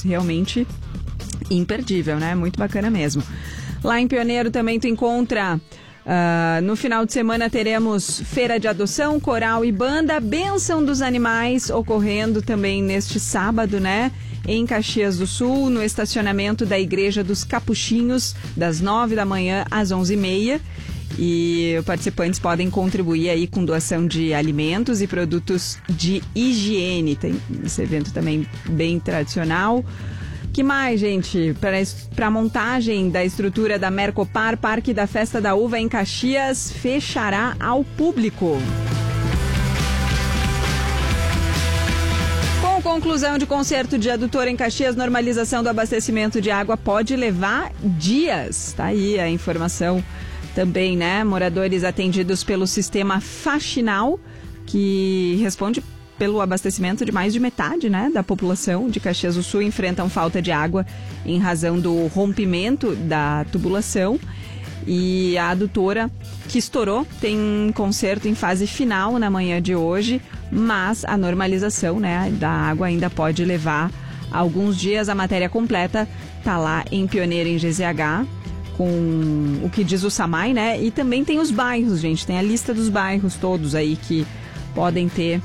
Realmente imperdível, né? Muito bacana mesmo. Lá em Pioneiro também tu encontra... no final de semana teremos feira de adoção, coral e banda, bênção dos animais ocorrendo também neste sábado, né? Em Caxias do Sul, no estacionamento da Igreja dos Capuchinhos, das 9 da manhã às 11h30. E participantes podem contribuir aí com doação de alimentos e produtos de higiene. Tem esse evento também bem tradicional. Que mais, gente? Para a montagem da estrutura da Mercopar, Parque da Festa da Uva em Caxias fechará ao público. Com conclusão de conserto de adutor em Caxias, normalização do abastecimento de água pode levar dias. Tá aí a informação também, né? Moradores atendidos pelo sistema Faxinal, que responde pelo abastecimento de mais de metade, né, da população de Caxias do Sul, enfrentam falta de água em razão do rompimento da tubulação. E a adutora que estourou tem um conserto em fase final na manhã de hoje, mas a normalização, né, da água ainda pode levar alguns dias. A matéria completa tá lá em Pioneiro, em GZH, com o que diz o SAMAI, né? E também tem os bairros, gente, tem a lista dos bairros todos aí que podem ter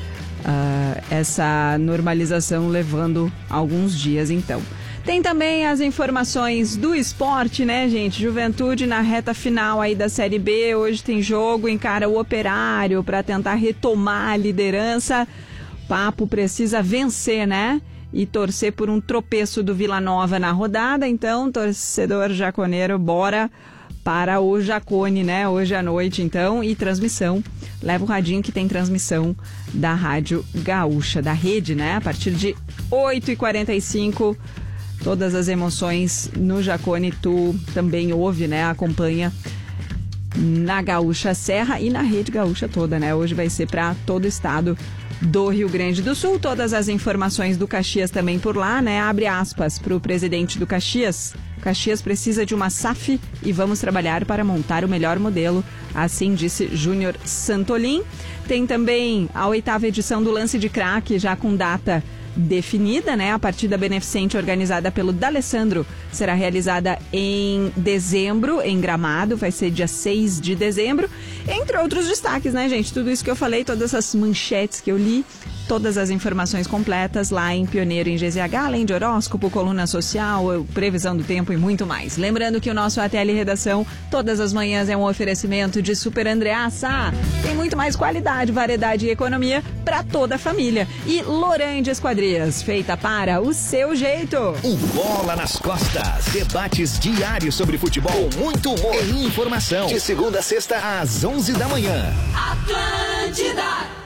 essa normalização levando alguns dias, então. Tem também as informações do esporte, né, gente? Juventude na reta final aí da Série B. Hoje tem jogo, encara o Operário para tentar retomar a liderança. Papo precisa vencer, né? E torcer por um tropeço do Vila Nova na rodada. Então, torcedor jaconeiro, bora para o Jacone, né? Hoje à noite, então, e transmissão. Leva o radinho que tem transmissão da Rádio Gaúcha, da rede, né? A partir de 8h45, todas as emoções no Jacone, tu também ouve, né? Acompanha na Gaúcha Serra e na rede Gaúcha toda, né? Hoje vai ser para todo o estado do Rio Grande do Sul. Todas as informações do Caxias também por lá, né? Abre aspas para o presidente do Caxias. Caxias precisa de uma SAF e vamos trabalhar para montar o melhor modelo, assim disse Júnior Santolin. Tem também a 8ª edição do Lance de Craque, já com data definida, né? A partida beneficente organizada pelo D'Alessandro será realizada em dezembro, em Gramado, vai ser dia 6 de dezembro, entre outros destaques, né, gente? Tudo isso que eu falei, todas essas manchetes que eu li, todas as informações completas lá em Pioneiro, em GZH, além de horóscopo, coluna social, previsão do tempo e muito mais. Lembrando que o nosso ATL Redação, todas as manhãs, é um oferecimento de Super Andreassa. Tem muito mais qualidade, variedade e economia para toda a família. E Lorand Esquadrias, feita para o seu jeito. O Bola nas Costas. Debates diários sobre futebol, muito humor e informação. De segunda a sexta, às 11 da manhã. Atlântida.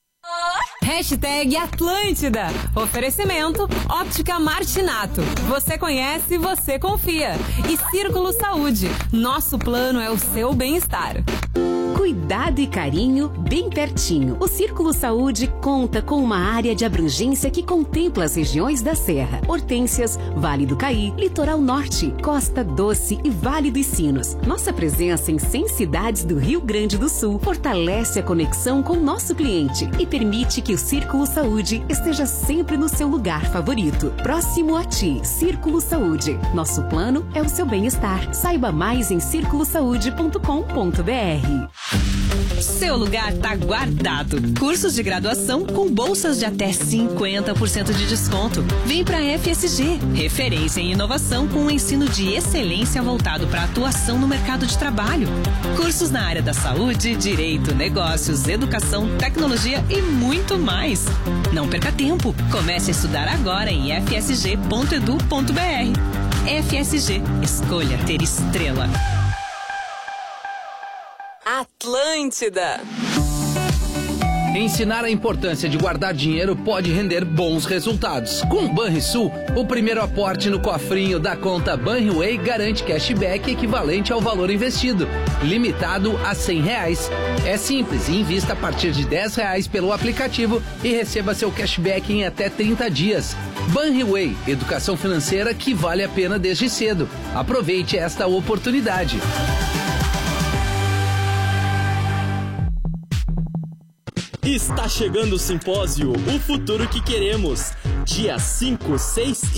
Hashtag Atlântida. Oferecimento Óptica Martinato. Você conhece, você confia. E Círculo Saúde. Nosso plano é o seu bem-estar. Cuidado e carinho bem pertinho. O Círculo Saúde conta com uma área de abrangência que contempla as regiões da Serra, Hortências, Vale do Caí, Litoral Norte, Costa Doce e Vale dos Sinos. Nossa presença em 100 cidades do Rio Grande do Sul fortalece a conexão com o nosso cliente e permite que o Círculo Saúde esteja sempre no seu lugar favorito. Próximo a ti, Círculo Saúde. Nosso plano é o seu bem-estar. Saiba mais em circulosaude.com.br. Seu lugar tá guardado. Cursos de graduação com bolsas de até 50% de desconto. Vem pra FSG, referência em inovação com um ensino de excelência voltado para atuação no mercado de trabalho. Cursos na área da saúde, direito, negócios, educação, tecnologia e muito mais. Não perca tempo. Comece a estudar agora em fsg.edu.br. FSG, escolha ter estrela. Atlântida. Ensinar a importância de guardar dinheiro pode render bons resultados. Com o Banrisul, o primeiro aporte no cofrinho da conta Banriway garante cashback equivalente ao valor investido, limitado a R$100. É simples e invista a partir de R$10 pelo aplicativo e receba seu cashback em até 30 dias. Banriway, educação financeira que vale a pena desde cedo. Aproveite esta oportunidade. Está chegando o simpósio O Futuro que Queremos, dia 5, 6 e